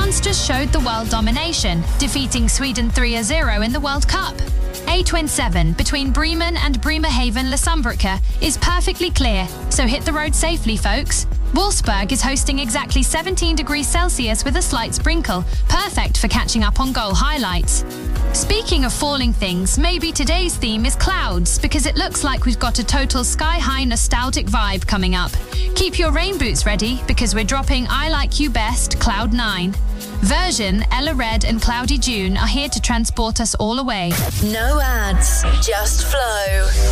France just showed the world domination, defeating Sweden 3-0 in the World Cup. A27 between Bremen and Bremerhaven-Lussemburg is perfectly clear, so hit the road safely, folks. Wolfsburg is hosting exactly 17 degrees Celsius with a slight sprinkle, perfect for catching up on goal highlights. Speaking of falling things, maybe today's theme is clouds, because it looks like we've got a total sky-high nostalgic vibe coming up. Keep your rain boots ready, because we're dropping I Like You Best Cloud 9. Version, Ella Red and Cloudy June are here to transport us all away. No ads, just flow.